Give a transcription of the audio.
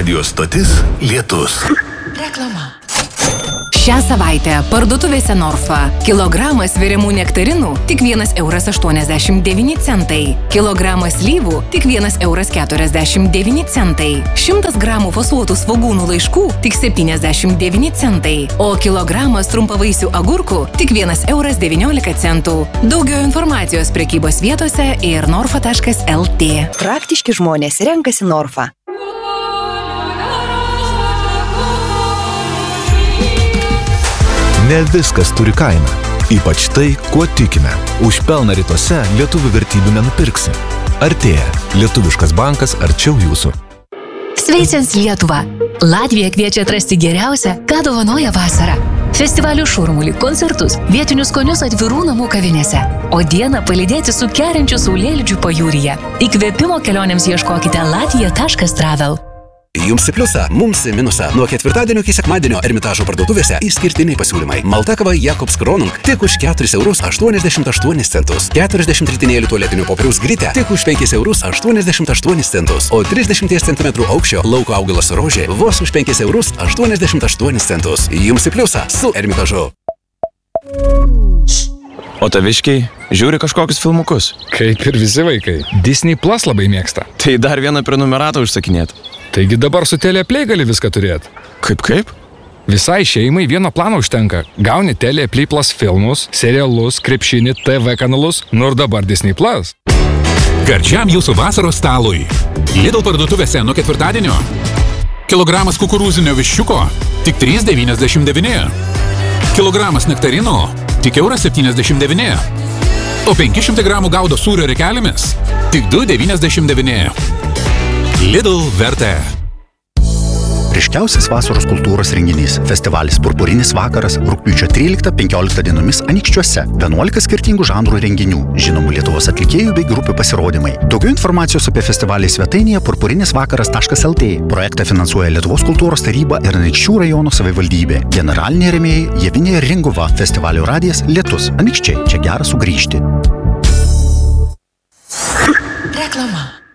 Radio stotis Lietus. Reklama. Šią savaitę parduotuvėse Norfa. Kilogramas sveriamų nektarinų tik 1,89 €. Kilogramas slyvų tik 1,49 €. 100 gramų fasuotų svogūnų laiškų tik 79 centai. O kilogramas trumpavaisių agurkų tik 1,19 €. Daugiau informacijos prekybos vietose ir norfa.lt. Praktiški žmonės renkasi Norfa. Ne viskas turi kainą. Ypač tai, kuo tikime. Už pelną rytuose lietuvių vertybių nenupirksi. Artėja. Lietuviškas bankas arčiau jūsų. Sveicins Lietuvą. Latvija kviečia atrasti geriausią, ką dovanoja vasara. Festivalių šurmulį, koncertus, vietinius skonius atvirų namų kavinėse. O dieną palydėti su kerinčiu saulėlydžiu pajūryje. Įkvėpimo kelionėms ieškokite latvija.travel. Jums į pliusą, mums į minusą. Nuo ketvirtadienio iki sekmadienio Ermitažo parduotuvėse išskirtiniai pasiūlymai. Malta kava Jakobs Kronung tik už 4,88 €. 40 ritinėlių tualetinių popieriaus grytė tik už 5,88 €. O 30 cm aukščio lauko augalas rožė vos už 5,88 €. Jums į pliusą su Ermitažu. O taviškiai žiūri kažkokius filmukus. Kaip ir visi vaikai. Disney Plus labai mėgsta. Tai dar vieną prenumeratą užsakinėt. Taigi dabar su Teleplay gali viską turėti. Kaip? Visai šeimai vieno plano užtenka. Gauni Teleplay Plus filmus, serialus, krepšinį, TV kanalus, ir dabar Disney Plus. Gardžiam jūsų vasaros stalui. Lidl parduotuvėse nuo ketvirtadienio. Kilogramas kukurūzinio viščiuko tik 3,99 €. Kilogramas nektarino tik 1,79 €. O 500 gramų gaudo sūrio rekelėmis tik 2,99 €. Lidl vertė. Ryškiausias vasaros kultūros renginys – festivalis Purpurinis vakaras rugpjūčio 13-15 dienomis Anykščiuose. 11 skirtingų žanrų renginių, žinomų Lietuvos atlikėjų bei grupių pasirodymai. Daugiau informacijos apie festivalį svetainėje purpurinisvakaras.lt. Projektą finansuoja Lietuvos kultūros taryba ir Anykščių rajono savivaldybė. Generaliniai rėmėjai Javinė Ringuva, festivalio radijas Lietus. Anykščiai, čia gera sugrįžti. Reklama.